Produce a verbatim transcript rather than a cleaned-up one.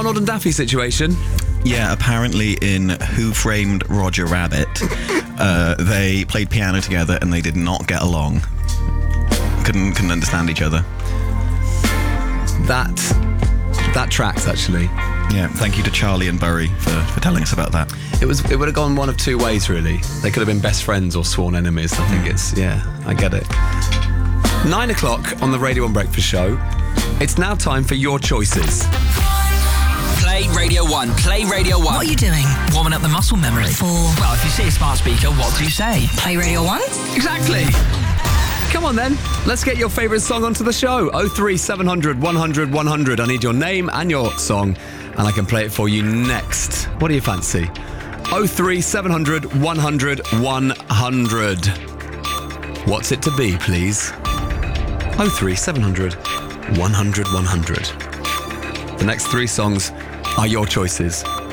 Donald and Daffy situation? Yeah, apparently in Who Framed Roger Rabbit, uh, they played piano together and they did not get along. Couldn't couldn't understand each other. That that tracks, actually. Yeah, thank you to Charlie and Burry for, for telling us about that. It was it would have gone one of two ways, really. They could have been best friends or sworn enemies. I think it's, yeah, I get it. Nine o'clock on the Radio one Breakfast Show. It's now time for your choices. Play Radio one. Play Radio one. What are you doing? Warming up the muscle memory. For? Well, if you see a smart speaker, what do you say? Play Radio one? Exactly. Come on then, let's get your favourite song onto the show. oh three seven hundred one hundred one hundred. I need your name and your song, and I can play it for you next. What do you fancy? oh three seven hundred one hundred one hundred. What's it to be, please? oh three seven hundred one hundred one hundred. The next three songs are your choices.